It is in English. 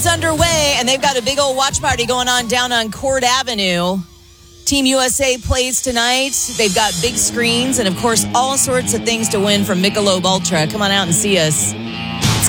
It's underway, and they've got a big old watch party going on down on Court Avenue. Team USA plays tonight. They've got big screens and, of course, all sorts of things to win from Michelob Ultra. Come on out and see us.